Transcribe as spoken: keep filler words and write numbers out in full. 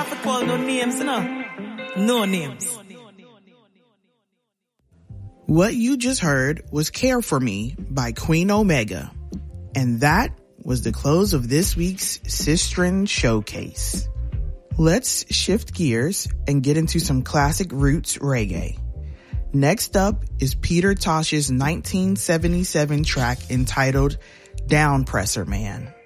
have to call no names, you know. No names. What you just heard was Care For Me by Queen Omega. And that was the close of this week's Sistren Showcase. Let's shift gears and get into some classic roots reggae. Next up is Peter Tosh's nineteen seventy-seven track entitled Downpresser Man.